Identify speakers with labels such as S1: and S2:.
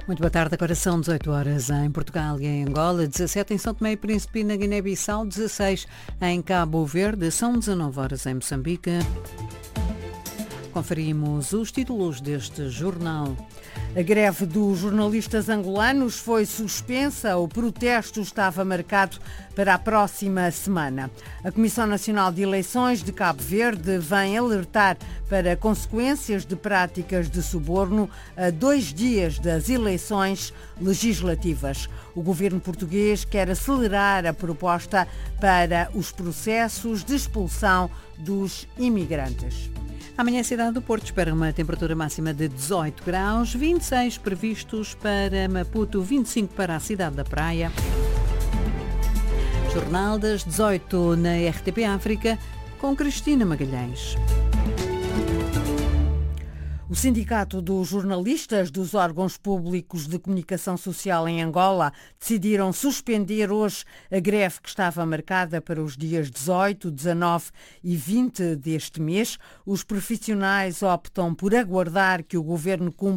S1: Muito boa tarde, agora são 18 horas em Portugal e em Angola, 17 em São Tomé e Príncipe, na Guiné-Bissau, 16 em Cabo Verde, são 19 horas em Moçambique. Conferimos os títulos deste jornal.
S2: A greve dos jornalistas angolanos foi suspensa. O protesto estava marcado para a próxima semana. A Comissão Nacional de Eleições de Cabo Verde vem alertar para consequências de práticas de suborno a 2 dias das eleições legislativas. O governo português quer acelerar a proposta para os processos de expulsão dos imigrantes.
S1: Amanhã a cidade do Porto espera uma temperatura máxima de 18 graus, 26 previstos para Maputo, 25 para a cidade da Praia. Jornal das 18 na RTP África, com Cristina Magalhães.
S2: O Sindicato dos Jornalistas dos Órgãos Públicos de Comunicação Social em Angola decidiram suspender hoje a greve que estava marcada para os dias 18, 19 e 20 deste mês. Os profissionais optam por aguardar que o governo cumpra